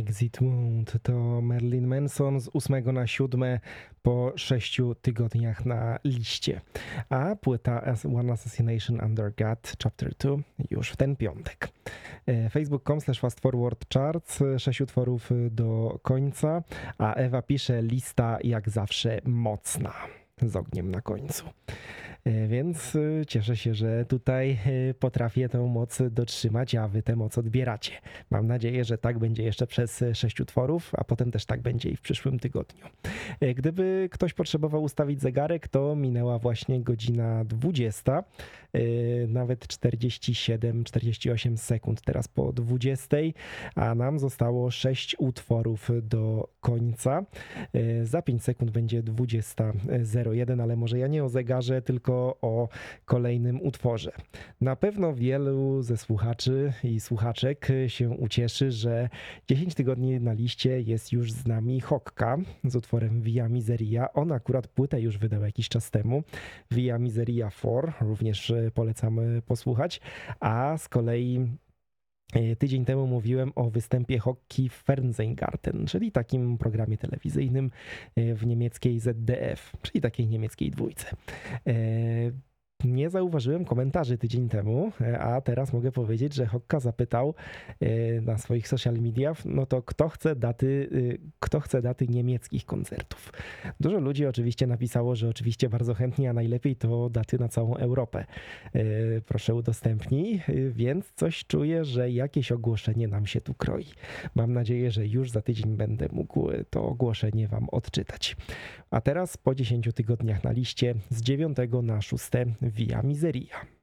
Exit Wound to Marilyn Manson z 8 na 7 po 6 tygodniach na liście, a płyta One Assassination Under God Chapter 2 już w ten piątek. Facebook.com/Fast Forward Charts, 6 utworów do końca, a Ewa pisze lista jak zawsze mocna, z ogniem na końcu. Więc cieszę się, że tutaj potrafię tę moc dotrzymać, a wy tę moc odbieracie. Mam nadzieję, że tak będzie jeszcze przez 6 utworów, a potem też tak będzie i w przyszłym tygodniu. Gdyby ktoś potrzebował ustawić zegarek, to minęła właśnie godzina 20, nawet 47-48 sekund teraz po 20, a nam zostało 6 utworów do końca. Za 5 sekund będzie 20:01, ale może ja nie o zegarze, tylko o kolejnym utworze. Na pewno wielu ze słuchaczy i słuchaczek się ucieszy, że 10 tygodni na liście jest już z nami Hokka z utworem Via Miseria. On akurat płytę już wydał jakiś czas temu. Via Miseria 4 również polecamy posłuchać, a z kolei tydzień temu mówiłem o występie Hokki w Fernsehgarten, czyli takim programie telewizyjnym w niemieckiej ZDF, czyli takiej niemieckiej dwójce. Nie zauważyłem komentarzy tydzień temu, a teraz mogę powiedzieć, że Hokka zapytał na swoich social mediach, no to kto chce daty niemieckich koncertów. Dużo ludzi oczywiście napisało, że oczywiście bardzo chętnie, a najlepiej to daty na całą Europę. Proszę udostępnij, więc coś czuję, że jakieś ogłoszenie nam się tu kroi. Mam nadzieję, że już za tydzień będę mógł to ogłoszenie wam odczytać. A teraz po 10 tygodniach na liście z 9 na 6 Via Miseria.